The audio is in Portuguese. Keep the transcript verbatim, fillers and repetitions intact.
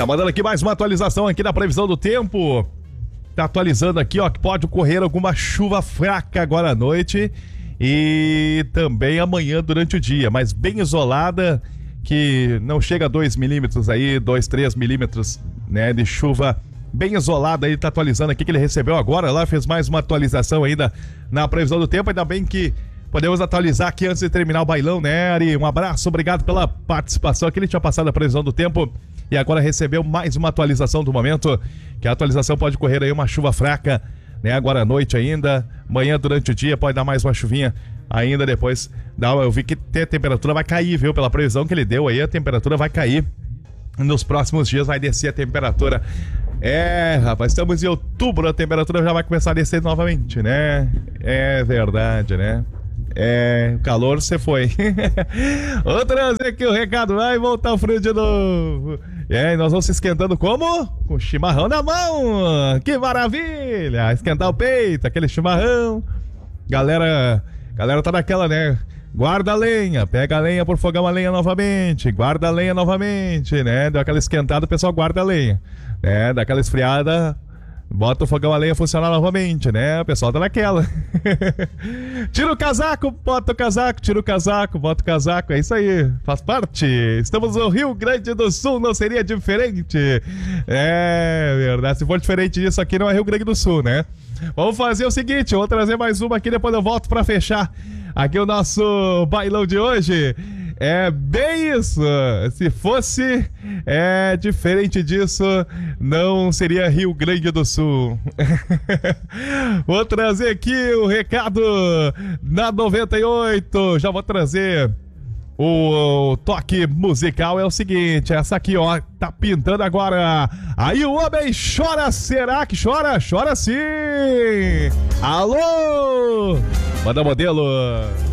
Tá mandando aqui mais uma atualização aqui da previsão do tempo. Tá atualizando aqui, ó, que pode ocorrer alguma chuva fraca agora à noite e também amanhã durante o dia, mas bem isolada, que não chega a dois milímetros aí, dois, três milímetros, né, de chuva bem isolada aí. Tá atualizando aqui que ele recebeu agora lá, fez mais uma atualização ainda na previsão do tempo. Ainda bem que podemos atualizar aqui antes de terminar o bailão, né, Ari? Um abraço, obrigado pela participação aqui. Ele tinha passado a previsão do tempo e agora recebeu mais uma atualização do momento, que a atualização pode correr aí uma chuva fraca, né, agora à noite ainda, amanhã durante o dia pode dar mais uma chuvinha ainda depois. Dá, eu vi que a temperatura vai cair, viu, pela previsão que ele deu aí, a temperatura vai cair. Nos próximos dias vai descer a temperatura. É, rapaz, estamos em outubro, a temperatura já vai começar a descer novamente, né? É verdade, né? É, o calor você foi. Vou trazer aqui o recado, vai voltar o frio de novo. É, e nós vamos se esquentando como? Com chimarrão na mão. Que maravilha! Esquentar o peito, aquele chimarrão. Galera, galera tá naquela, né? Guarda a lenha, pega a lenha por fogão a lenha novamente, guarda a lenha novamente, né? Deu aquela esquentada, o pessoal guarda a lenha, né? Dá aquela esfriada, bota o fogão a lenha funcionar novamente, né? O pessoal tá naquela. Tira o casaco, bota o casaco, tira o casaco, bota o casaco, é isso aí, faz parte. Estamos no Rio Grande do Sul, não seria diferente. É verdade, se for diferente disso aqui não é Rio Grande do Sul, né? Vamos fazer o seguinte, eu vou trazer mais uma aqui, depois eu volto pra fechar aqui o nosso bailão de hoje. É bem isso. Se fosse é diferente disso, não seria Rio Grande do Sul. Vou trazer aqui o recado na noventa e oito. Já vou trazer o toque musical. É o seguinte, essa aqui, ó, tá pintando agora. Aí o homem chora, será que chora? Chora sim. Alô, manda modelo.